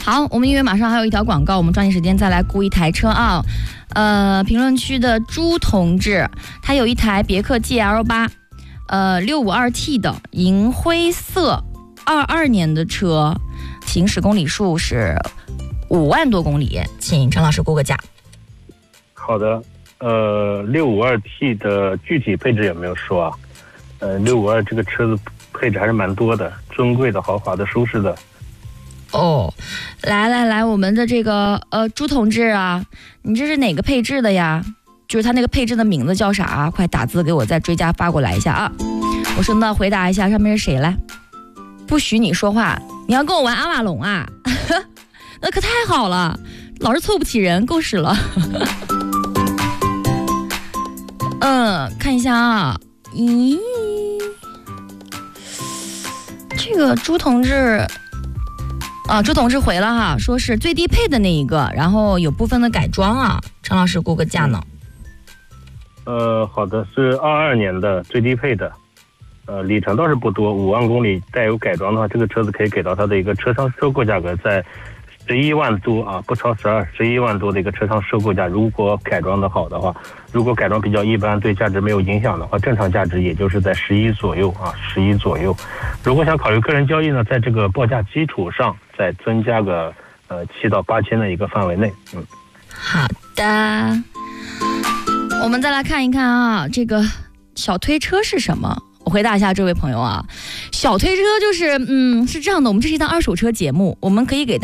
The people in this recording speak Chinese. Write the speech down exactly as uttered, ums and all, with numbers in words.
好，我们因为马上还有一条广告，我们抓紧时间再来估一台车啊。呃，评论区的朱同志，他有一台别克 G L 八，呃，六五二 T 的银灰色，二二年的车，行驶公里数是五万多公里，请陈老师估个价。 好的，呃，六五二 T 的具体配置有没有说啊？呃，六五二这个车子配置还是蛮多的，尊贵的、豪华的、舒适的。 哦，来来来，我们的这个呃朱同志啊，你这是哪个配置的呀？就是他那个配置的名字叫啥啊？快打字给我再追加发过来一下啊！我说那回答一下，上面是谁来？不许你说话，你要跟我玩阿瓦隆啊？那可太好了，老是凑不齐人，够使了。嗯，看一下啊，咦，这个朱同志。啊，朱同志回了哈，说是最低配的那一个，然后有部分的改装啊。陈老师估个价呢？ 呃，好的，是二二年的最低配的，呃，里程倒是不多，五万公里，带有改装的话，这个车子可以给到它的一个车商收购价格在十一万多啊，不超十二，十一万多的一个车商收购价。如果改装的好的话，如果改装比较一般，对价值没有影响的话，正常价值也就是在十一左右啊，十一左右。如果想考虑个人交易呢，在这个报价基础上再增加个呃七到八千的一个范围内。嗯， 好的，我们再来看一看啊，这个小推车是什么？我回答一下这位朋友啊，小推车就是嗯是这样的，我们这是一档二手车节目，我们可以给大家